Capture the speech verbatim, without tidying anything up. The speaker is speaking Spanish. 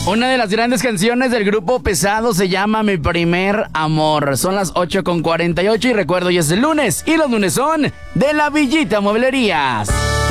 Una de las grandes canciones del grupo Pesado se llama Mi Primer Amor. Son las ocho con cuarenta y ocho y recuerdo, hoy es el lunes y los lunes son de La Villita Mueblerías.